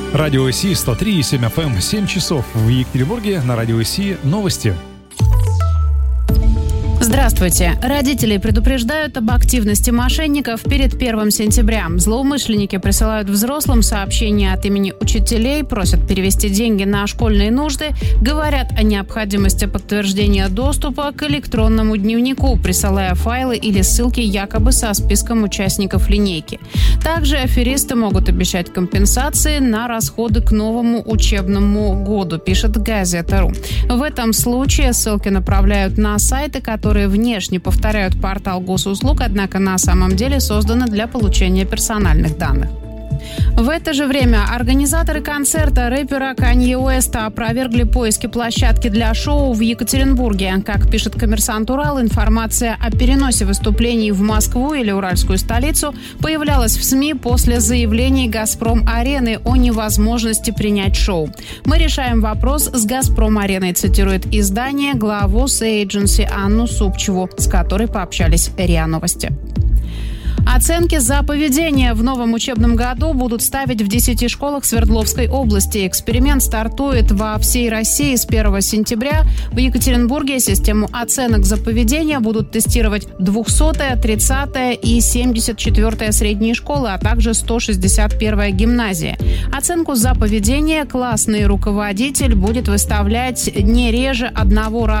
Радио ИСИ 103,7 FM, 7 часов в Екатеринбурге. На Радио ИСИ новости. Здравствуйте. Родители предупреждают об активности мошенников перед 1 сентября. Злоумышленники присылают взрослым сообщения от имени учителей, просят перевести деньги на школьные нужды, говорят о необходимости подтверждения доступа к электронному дневнику, присылая файлы или ссылки якобы со списком участников линейки. Также аферисты могут обещать компенсации на расходы к новому учебному году, пишет Газета.ру. В этом случае ссылки направляют на сайты, которые внешне повторяют портал госуслуг, однако на самом деле созданы для получения персональных данных. В это же время организаторы концерта рэпера Канье Уэста опровергли поиски площадки для шоу в Екатеринбурге. Как пишет «Коммерсант Урал», информация о переносе выступлений в Москву или уральскую столицу появлялась в СМИ после заявлений «Газпром-арены» о невозможности принять шоу. «Мы решаем вопрос с «Газпром-ареной», цитирует издание главу Сейдженси Анну Супчеву, с которой пообщались РИА Новости. Оценки за поведение в новом учебном году будут ставить в 10 школах Свердловской области. Эксперимент стартует во всей России с 1 сентября. В Екатеринбурге систему оценок за поведение будут тестировать 200-я, 30-я и 74-я средние школы, а также 161-я гимназия. Оценку за поведение классный руководитель будет выставлять не реже одного раза